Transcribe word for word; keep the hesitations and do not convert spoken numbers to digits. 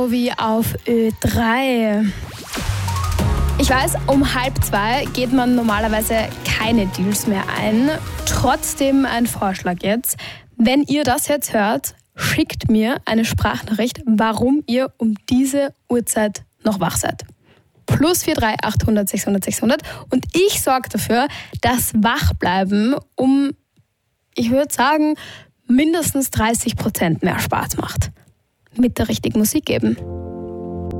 Wie auf Ö drei. Ich weiß, um halb zwei geht man normalerweise keine Deals mehr ein. Trotzdem ein Vorschlag jetzt. Wenn ihr das jetzt hört, schickt mir eine Sprachnachricht, warum ihr um diese Uhrzeit noch wach seid. Plus vier drei achthundert sechshundert sechshundert. Und ich sorge dafür, dass Wachbleiben um, ich würde sagen, mindestens dreißig Prozent mehr Spaß macht. Mit der richtigen Musik eben.